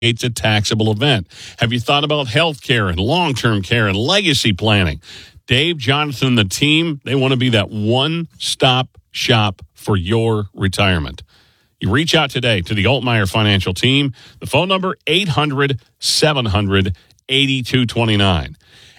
It's a taxable event. Have you thought about health care and long-term care and legacy planning? Dave, Jonathan, and the team, they want to be that one-stop shop for your retirement. You reach out today to the Altmaier Financial Team. The phone number, 800-700-8229.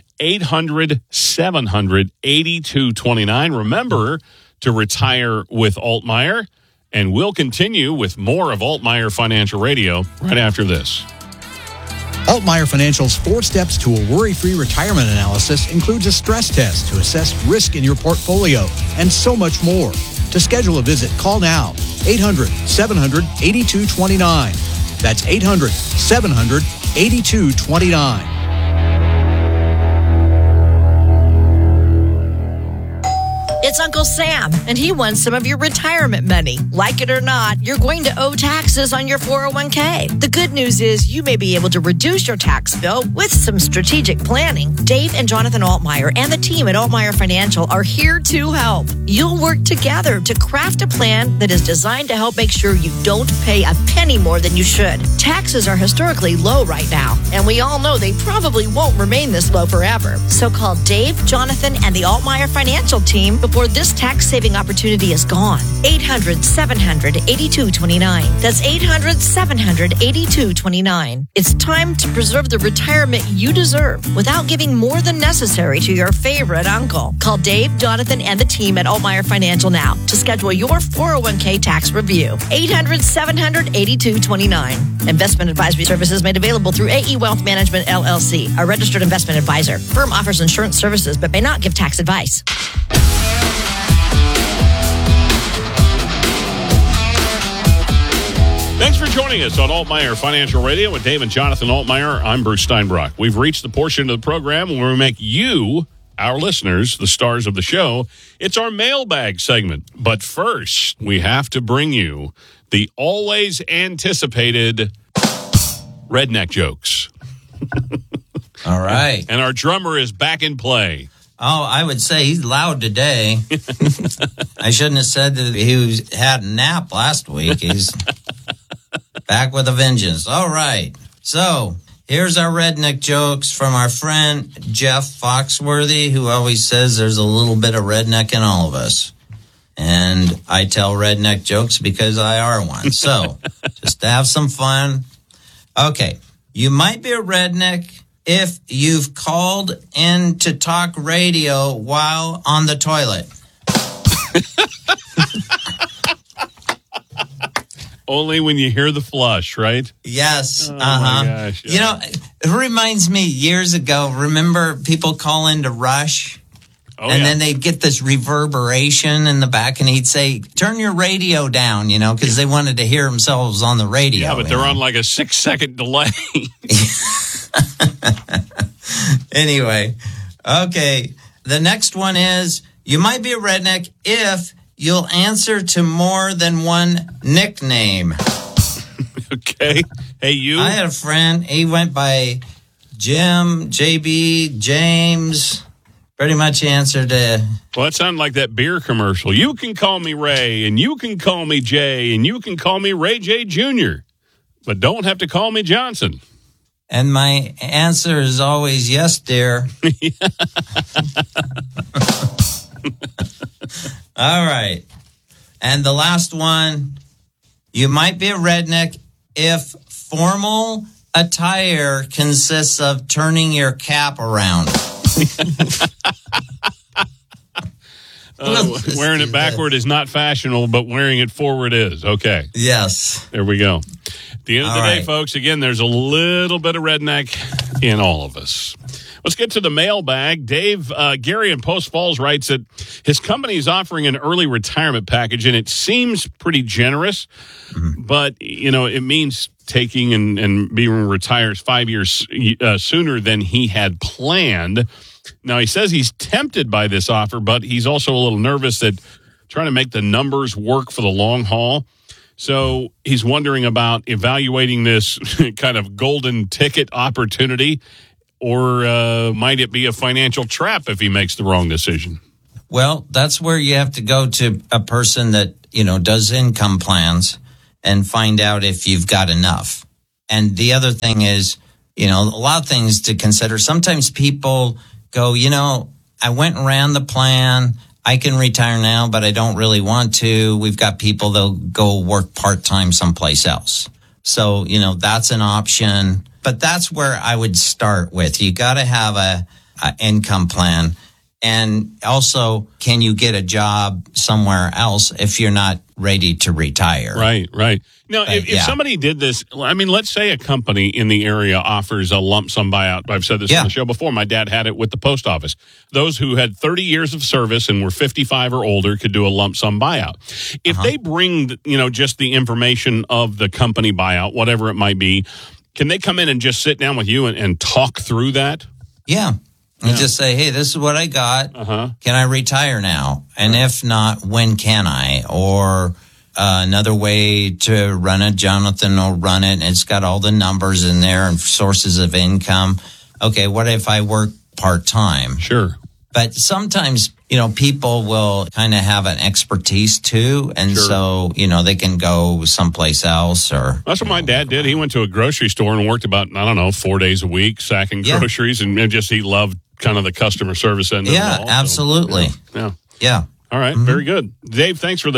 800-700-8229. Remember to retire with Altmaier, and we'll continue with more of Altmaier Financial Radio right after this. Altmaier Financial's 4 steps to a worry-free retirement analysis includes a stress test to assess risk in your portfolio and so much more. To schedule a visit, call now, 800-700-8229. That's 800-700-8229. It's Uncle Sam, and he wants some of your retirement money. Like it or not, you're going to owe taxes on your 401k. The good news is you may be able to reduce your tax bill with some strategic planning. Dave and Jonathan Altmaier and the team at Altmaier Financial are here to help. You'll work together to craft a plan that is designed to help make sure you don't pay a penny more than you should. Taxes are historically low right now, and we all know they probably won't remain this low forever. So call Dave, Jonathan, and the Altmaier Financial Team before this tax-saving opportunity is gone. 800-700-8229. That's 800-700-8229. It's time to preserve the retirement you deserve without giving more than necessary to your favorite uncle. Call Dave, Jonathan, and the team at Altmaier Financial now to schedule your 401k tax review. 800-700-8229. Investment advisory services made available through AE Wealth Management, LLC, a registered investment advisor. Firm offers insurance services but may not give tax advice. Thanks for joining us on Altmaier Financial Radio with Dave and Jonathan Altmaier. I'm Bruce Steinbrock. We've reached the portion of the program where we make you, our listeners, the stars of the show. It's our mailbag segment. But first, we have to bring you the always anticipated redneck jokes. All right. And our drummer is back in play. Oh, I would say he's loud today. I shouldn't have said that he had a nap last week. He's back with a vengeance. All right. So here's our redneck jokes from our friend Jeff Foxworthy, who always says there's a little bit of redneck in all of us. And I tell redneck jokes because I are one. So just to have some fun. Okay. You might be a redneck if you've called in to talk radio while on the toilet. Only when you hear the flush, right? Yes. Oh, my gosh, yeah. You know, it reminds me years ago, remember people call in to Rush? Oh, and yeah. then they'd get this reverberation in the back, and he'd say, turn your radio down, you know, because they wanted to hear themselves on the radio. Yeah, but they're on like a 6-second delay. Anyway, okay. The next one is, you might be a redneck if you'll answer to more than one nickname. Okay. Hey, you. I had a friend, he went by Jim, JB, James. Pretty much answered to... Well, that sounded like that beer commercial. You can call me Ray, and you can call me Jay, and you can call me Ray J. Jr., but don't have to call me Johnson. And my answer is always yes, dear. All right. And the last one, you might be a redneck if formal attire consists of turning your cap around. Wearing it backward is not fashionable, but wearing it forward is. Okay. Yes. There we go. At the end of the day, folks, again, there's a little bit of redneck in all of us. Let's get to the mailbag. Dave, Gary in Post Falls writes that his company is offering an early retirement package, and it seems pretty generous, but, you know, it means taking and being retired 5 years sooner than he had planned. Now, he says he's tempted by this offer, but he's also a little nervous that trying to make the numbers work for the long haul. So he's wondering about evaluating this kind of golden ticket opportunity, or might it be a financial trap if he makes the wrong decision? Well, that's where you have to go to a person that, you know, does income plans and find out if you've got enough. And the other thing is, a lot of things to consider. Sometimes people go, I went and ran the plan. I can retire now, but I don't really want to. We've got people that'll go work part-time someplace else. So, that's an option. But that's where I would start with. You got to have a income plan. And also, can you get a job somewhere else if you're not ready to retire? Right. Now, if somebody did this, let's say a company in the area offers a lump sum buyout. I've said this on the show before. My dad had it with the post office. Those who had 30 years of service and were 55 or older could do a lump sum buyout. If they bring, just the information of the company buyout, whatever it might be, can they come in and just sit down with you and talk through that? Yeah. And just say, hey, this is what I got. Can I retire now? And if not, when can I? Or another way to run it, Jonathan will run it, and it's got all the numbers in there and sources of income. Okay, what if I work part-time? Sure. But sometimes, people will kind of have an expertise too. And so, they can go someplace else or. That's what my dad did. He went to a grocery store and worked about, 4 days a week, sacking groceries. And he loved kind of the customer service end of it all. Yeah, absolutely. Yeah. All right. Very good. Dave, thanks for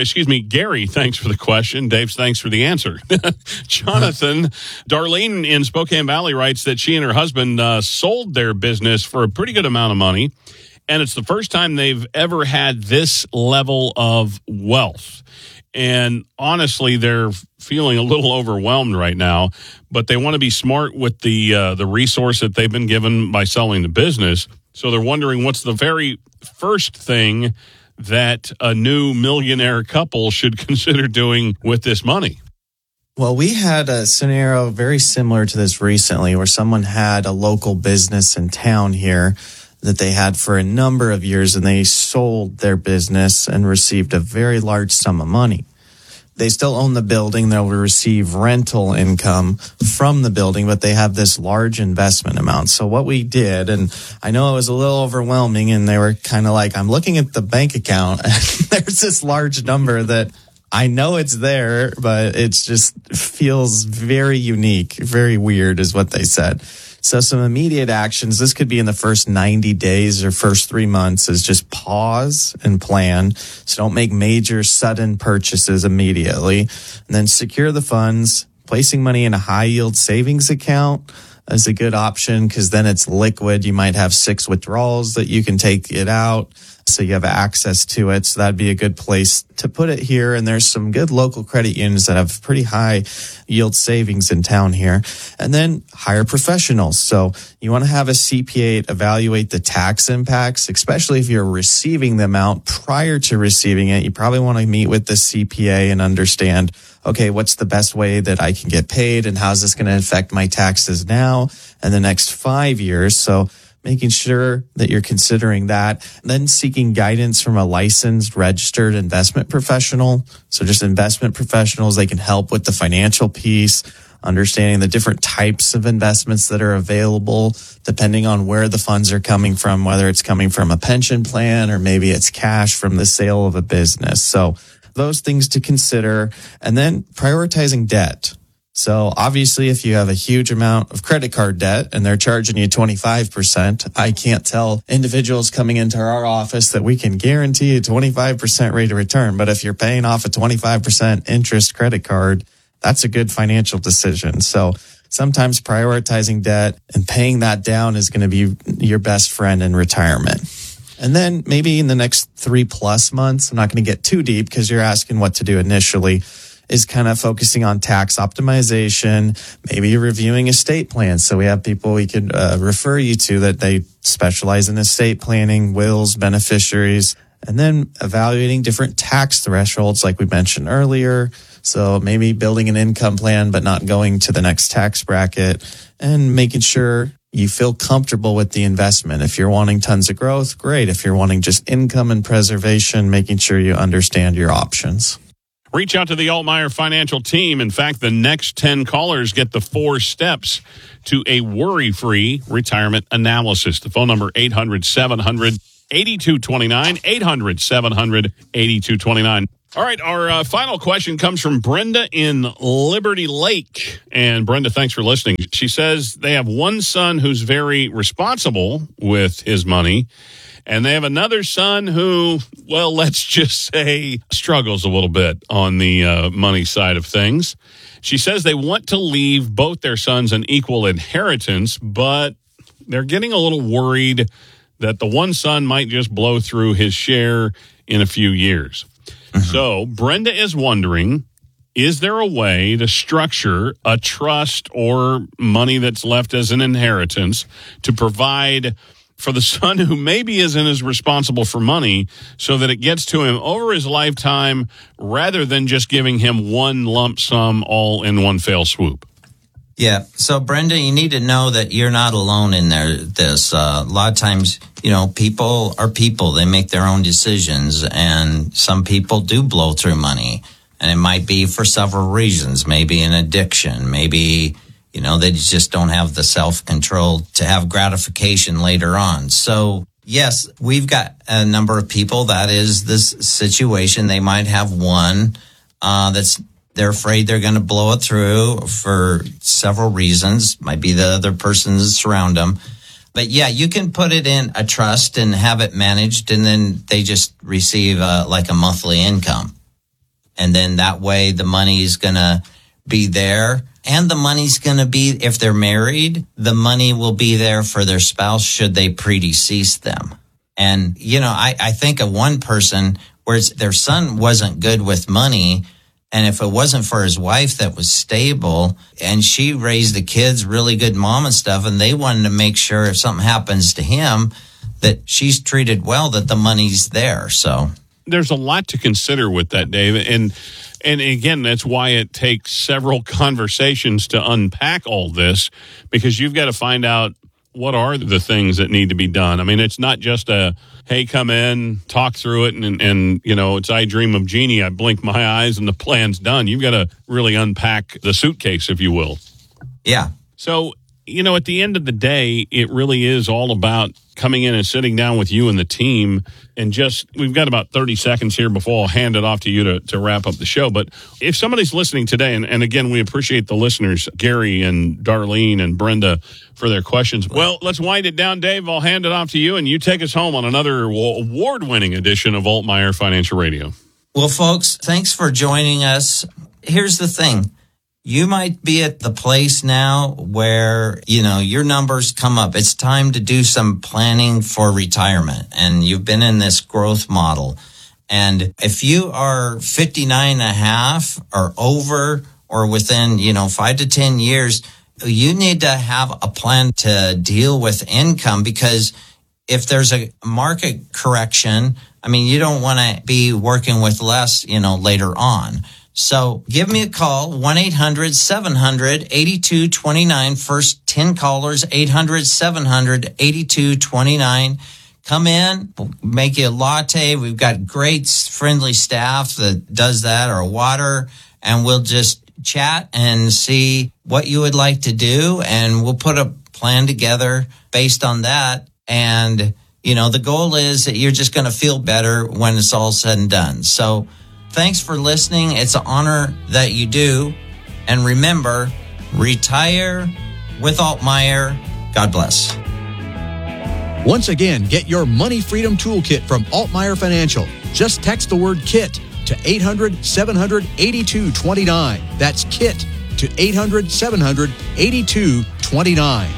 Gary, thanks for the question. Dave, thanks for the answer. Jonathan, Darlene in Spokane Valley writes that she and her husband sold their business for a pretty good amount of money. And it's the first time they've ever had this level of wealth. And honestly, they're feeling a little overwhelmed right now, but they want to be smart with the resource that they've been given by selling the business. So they're wondering what's the very first thing that a new millionaire couple should consider doing with this money. Well, we had a scenario very similar to this recently where someone had a local business in town here that they had for a number of years, and they sold their business and received a very large sum of money. They still own the building. They'll receive rental income from the building, but they have this large investment amount. So what we did, and I know it was a little overwhelming, and they were kind of like, I'm looking at the bank account, and there's this large number that I know it's there, but it just feels very unique, very weird is what they said. So some immediate actions, this could be in the first 90 days or first 3 months, is just pause and plan. So don't make major sudden purchases immediately. And then secure the funds. Placing money in a high yield savings account is a good option because then it's liquid. You might have 6 withdrawals that you can take it out. So you have access to it. So that'd be a good place to put it here. And there's some good local credit unions that have pretty high yield savings in town here. And then hire professionals. So you want to have a CPA evaluate the tax impacts, especially if you're receiving the amount prior to receiving it. You probably want to meet with the CPA and understand, okay, what's the best way that I can get paid and how's this going to affect my taxes now and the next 5 years? So making sure that you're considering that, then seeking guidance from a licensed, registered investment professional. So just investment professionals, they can help with the financial piece, understanding the different types of investments that are available, depending on where the funds are coming from, whether it's coming from a pension plan or maybe it's cash from the sale of a business. So those things to consider. And then prioritizing debt. So obviously, if you have a huge amount of credit card debt and they're charging you 25%, I can't tell individuals coming into our office that we can guarantee a 25% rate of return. But if you're paying off a 25% interest credit card, that's a good financial decision. So sometimes prioritizing debt and paying that down is going to be your best friend in retirement. And then maybe in the next 3+ months, I'm not going to get too deep because you're asking what to do initially, is kind of focusing on tax optimization, maybe reviewing estate plans. So we have people we could refer you to that they specialize in estate planning, wills, beneficiaries, and then evaluating different tax thresholds like we mentioned earlier. So maybe building an income plan, but not going to the next tax bracket, and making sure you feel comfortable with the investment. If you're wanting tons of growth, great. If you're wanting just income and preservation, making sure you understand your options. Reach out to the Altmaier Financial team. In fact, the next 10 callers get the 4 steps to a worry-free retirement analysis. The phone number, 800-700-8229, 800-700-8229. All right, our final question comes from Brenda in Liberty Lake. And Brenda, thanks for listening. She says they have one son who's very responsible with his money, and they have another son who, well, let's just say struggles a little bit on the money side of things. She says they want to leave both their sons an equal inheritance, but they're getting a little worried that the one son might just blow through his share in a few years. So Brenda is wondering, is there a way to structure a trust or money that's left as an inheritance to provide for the son who maybe isn't as responsible for money so that it gets to him over his lifetime rather than just giving him one lump sum all in one fell swoop? Yeah. So, Brenda, you need to know that you're not alone in this. A lot of times, people are people. They make their own decisions, and some people do blow through money. And it might be for several reasons. Maybe an addiction. Maybe, they just don't have the self-control to have gratification later on. So, yes, we've got a number of people that is this situation. They might have one they're afraid they're going to blow it through for several reasons. Might be the other persons surround them. But yeah, you can put it in a trust and have it managed, and then they just receive like a monthly income. And then that way the money is going to be there, and the money's going to be, if they're married, the money will be there for their spouse should they predecease them. And, I think of one person where their son wasn't good with money, and if it wasn't for his wife that was stable and she raised the kids, really good mom and stuff, and they wanted to make sure if something happens to him that she's treated well, that the money's there. So there's a lot to consider with that, Dave. And again, that's why it takes several conversations to unpack all this, because you've got to find out what are the things that need to be done. I mean, it's not just a, hey, come in, talk through it, and it's I dream of Jeannie. I blink my eyes and the plan's done. You've got to really unpack the suitcase, if you will. Yeah. So, at the end of the day, it really is all about coming in and sitting down with you and the team. And we've got about 30 seconds here before I'll hand it off to you to wrap up the show. But if somebody's listening today, and again, we appreciate the listeners, Gary and Darlene and Brenda, for their questions. Well, let's wind it down, Dave. I'll hand it off to you, and you take us home on another award-winning edition of Altmaier Financial Radio. Well, folks, thanks for joining us. Here's the thing. You might be at the place now where, your numbers come up. It's time to do some planning for retirement, and you've been in this growth model. And if you are 59 and a half or over or within, 5 to 10 years, you need to have a plan to deal with income, because if there's a market correction, you don't want to be working with less, later on. So give me a call, 1-800-700-8229. First 10 callers, 800-700-8229. Come in, we'll make you a latte. We've got great, friendly staff that does that, or water, and we'll just chat and see what you would like to do, and we'll put a plan together based on that. And, the goal is that you're just going to feel better when it's all said and done. So thanks for listening. It's an honor that you do. And remember, retire with Altmaier. God bless. Once again, get your Money Freedom Toolkit from Altmaier Financial. Just text the word KIT to 800-700-8229. That's KIT to 800-700-8229.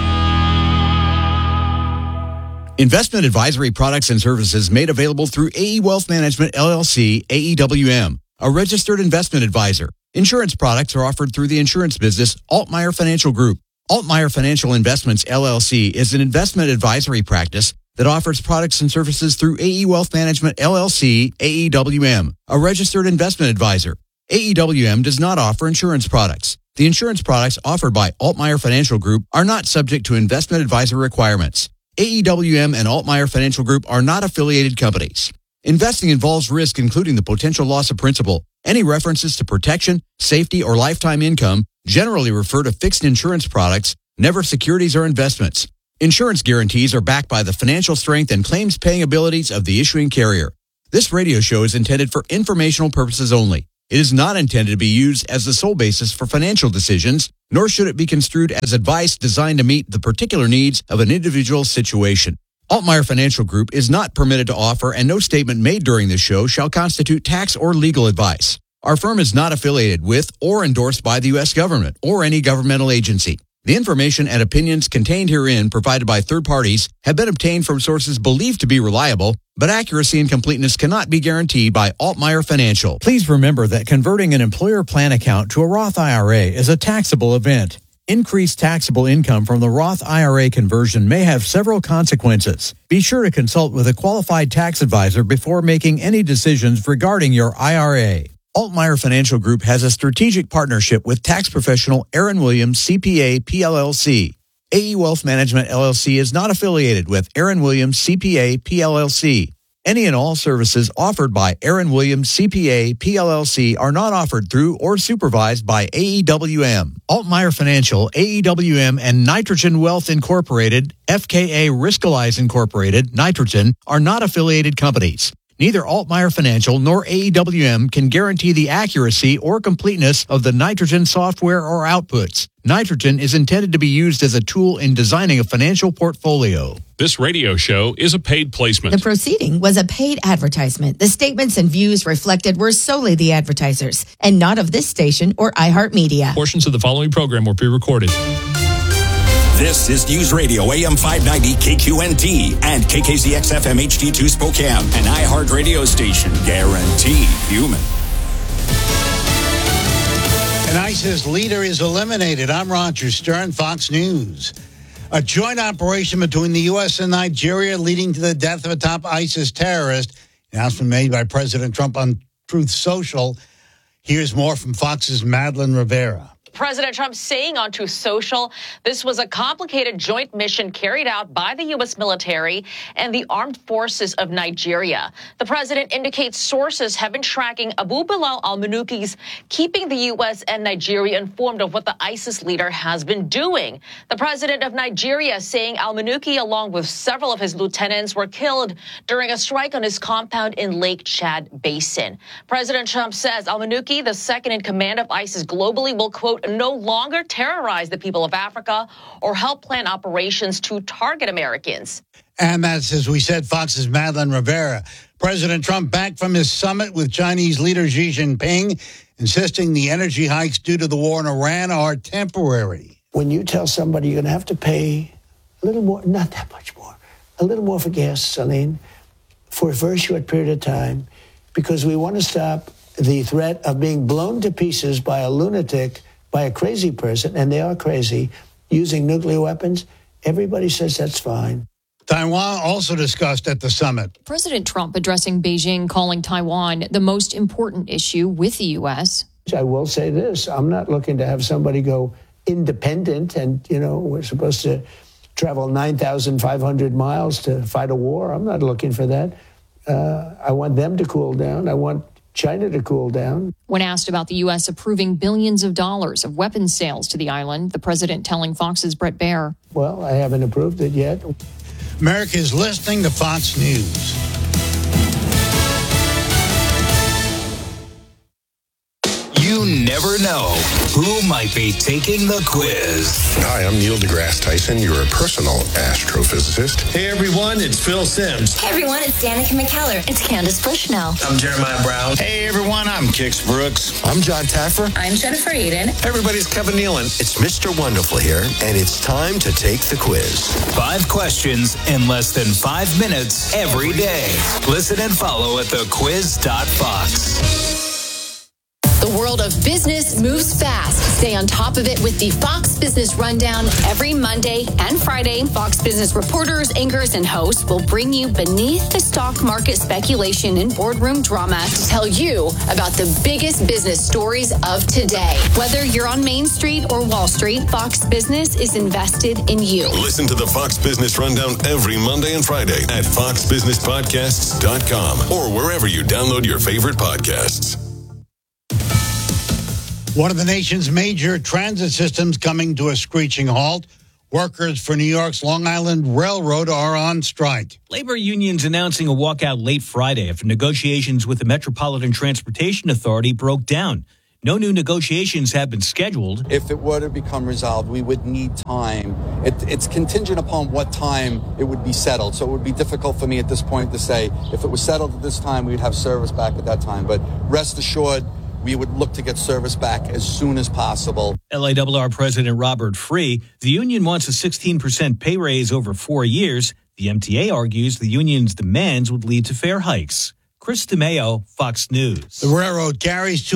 Investment advisory products and services made available through AE Wealth Management, LLC, AEWM, a registered investment advisor. Insurance products are offered through the insurance business Altmaier Financial Group. Altmaier Financial Investments, LLC is an investment advisory practice that offers products and services through AE Wealth Management, LLC, AEWM, a registered investment advisor. AEWM does not offer insurance products. The insurance products offered by Altmaier Financial Group are not subject to investment advisor requirements. AEWM and Altmaier Financial Group are not affiliated companies. Investing involves risk, including the potential loss of principal. Any references to protection, safety, or lifetime income generally refer to fixed insurance products, never securities or investments. Insurance guarantees are backed by the financial strength and claims-paying abilities of the issuing carrier. This radio show is intended for informational purposes only. It is not intended to be used as the sole basis for financial decisions, nor should it be construed as advice designed to meet the particular needs of an individual situation. Altmeyer Financial Group is not permitted to offer, and no statement made during this show shall constitute tax or legal advice. Our firm is not affiliated with or endorsed by the U.S. government or any governmental agency. The information and opinions contained herein provided by third parties have been obtained from sources believed to be reliable, but accuracy and completeness cannot be guaranteed by Altmeyer Financial. Please remember that converting an employer plan account to a Roth IRA is a taxable event. Increased taxable income from the Roth IRA conversion may have several consequences. Be sure to consult with a qualified tax advisor before making any decisions regarding your IRA. Altmeyer Financial Group has a strategic partnership with tax professional Aaron Williams, CPA, PLLC. AE Wealth Management, LLC is not affiliated with Aaron Williams, CPA, PLLC. Any and all services offered by Aaron Williams, CPA, PLLC are not offered through or supervised by AEWM. Altmeyer Financial, AEWM, and Nitrogen Wealth Incorporated, FKA Riskalyze Incorporated, Nitrogen, are not affiliated companies. Neither Altmeyer Financial nor AEWM can guarantee the accuracy or completeness of the Nitrogen software or outputs. Nitrogen is intended to be used as a tool in designing a financial portfolio. This radio show is a paid placement. The proceeding was a paid advertisement. The statements and views reflected were solely the advertisers and not of this station or iHeartMedia. Portions of the following program were pre-recorded. This is News Radio AM 590 KQNT and KKZX FM HD2 Spokane, an iHeart radio station guaranteed human. An ISIS leader is eliminated. I'm Roger Stern, Fox News. A joint operation between the U.S. and Nigeria leading to the death of a top ISIS terrorist. Announcement made by President Trump on Truth Social. Here's more from Fox's Madeline Rivera. President Trump saying on Truth Social, this was a complicated joint mission carried out by the U.S. military and the armed forces of Nigeria. The president indicates sources have been tracking Abu Bilal al-Manuki's, keeping the U.S. and Nigeria informed of what the ISIS leader has been doing. The president of Nigeria saying al-Manuki, along with several of his lieutenants, were killed during a strike on his compound in Lake Chad Basin. President Trump says al-Manuki, the second in command of ISIS globally, will, quote, no longer terrorize the people of Africa or help plan operations to target Americans. And that's, as we said, Fox's Madeline Rivera. President Trump back from his summit with Chinese leader Xi Jinping, insisting the energy hikes due to the war in Iran are temporary. When you tell somebody you're going to have to pay a little more, not that much more, a little more for gasoline for a very short period of time, because we want to stop the threat of being blown to pieces by a lunatic, by a crazy person, and they are crazy, using nuclear weapons, everybody says that's fine. Taiwan also discussed at the summit. President Trump addressing Beijing, calling Taiwan the most important issue with the U.S. I will say this, I'm not looking to have somebody go independent and, we're supposed to travel 9,500 miles to fight a war. I'm not looking for that. I want them to cool down. I want China to cool down. When asked about the U.S. approving billions of dollars of weapons sales to the island, the president telling Fox's Bret Baier, well, I haven't approved it yet. America is listening to Fox News. You never know who might be taking the quiz. Hi, I'm Neil deGrasse Tyson, your personal astrophysicist. Hey, everyone, it's Phil Simms. Hey, everyone, it's Danica McKellar. It's Candace Bushnell. I'm Jeremiah Brown. Hey, everyone, I'm Kix Brooks. I'm John Taffer. I'm Jennifer Aiden. Hey, everybody's Kevin Nealon. It's Mr. Wonderful here, and it's time to take the quiz. 5 questions in less than 5 minutes every day. Listen and follow at thequiz.fox. The world of business moves fast. Stay on top of it with the Fox Business Rundown. Every Monday and Friday, Fox Business reporters, anchors, and hosts will bring you beneath the stock market speculation and boardroom drama to tell you about the biggest business stories of today. Whether you're on Main Street or Wall Street, Fox Business is invested in you. Listen to the Fox Business Rundown every Monday and Friday at foxbusinesspodcasts.com or wherever you download your favorite podcasts. One of the nation's major transit systems coming to a screeching halt. Workers for New York's Long Island Railroad are on strike. Labor unions announcing a walkout late Friday after negotiations with the Metropolitan Transportation Authority broke down. No new negotiations have been scheduled. If it were to become resolved, we would need time. It's contingent upon what time it would be settled. So it would be difficult for me at this point to say if it was settled at this time, we'd have service back at that time. But rest assured, we would look to get service back as soon as possible. LIRR President Robert Free, the union wants a 16% pay raise over 4 years. The MTA argues the union's demands would lead to fare hikes. Chris DeMeo, Fox News. The railroad carries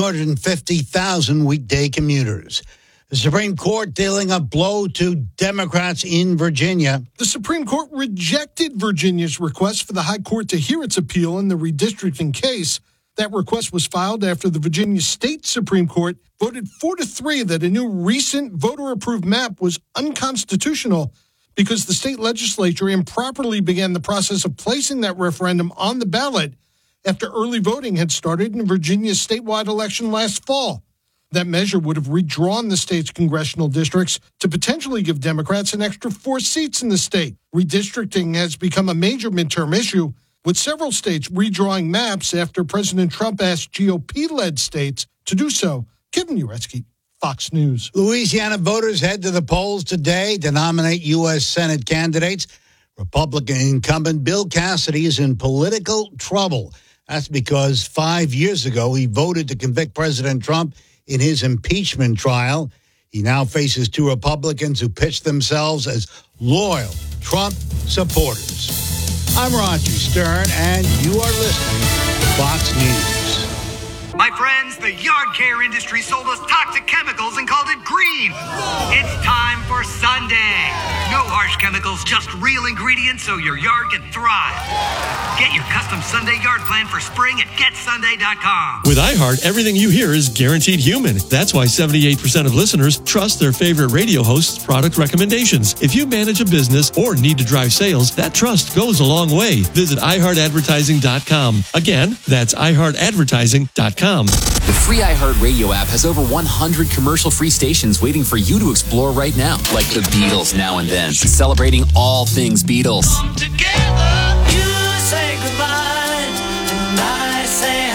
250,000 weekday commuters. The Supreme Court dealing a blow to Democrats in Virginia. The Supreme Court rejected Virginia's request for the High Court to hear its appeal in the redistricting case. That request was filed after the Virginia State Supreme Court voted 4-3 that a new recent voter-approved map was unconstitutional because the state legislature improperly began the process of placing that referendum on the ballot after early voting had started in Virginia's statewide election last fall. That measure would have redrawn the state's congressional districts to potentially give Democrats an extra 4 seats in the state. Redistricting has become a major midterm issue, with several states redrawing maps after President Trump asked GOP-led states to do so. Kevin Uretsky, Fox News. Louisiana voters head to the polls today to nominate U.S. Senate candidates. Republican incumbent Bill Cassidy is in political trouble. That's because 5 years ago he voted to convict President Trump in his impeachment trial. He now faces 2 Republicans who pitch themselves as loyal Trump supporters. I'm Roger Stern, and you are listening to Fox News. My friends, the yard care industry sold us toxic chemicals and called it green. It's time for Sunday. No harsh chemicals, just real ingredients so your yard can thrive. Get your custom Sunday yard plan for spring at getsunday.com. With iHeart, everything you hear is guaranteed human. That's why 78% of listeners trust their favorite radio host's product recommendations. If you manage a business or need to drive sales, that trust goes a long way. Visit iHeartAdvertising.com. Again, that's iHeartAdvertising.com. The free iHeartRadio app has over 100 commercial-free stations waiting for you to explore right now, like the Beatles Now and Then, celebrating all things Beatles. Come together, you say goodbye, and I say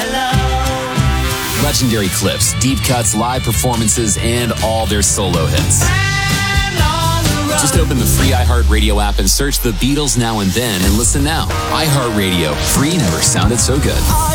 hello. Legendary clips, deep cuts, live performances, and all their solo hits. Just open the free iHeartRadio app and search the Beatles Now and Then and listen now. iHeartRadio, free never sounded so good.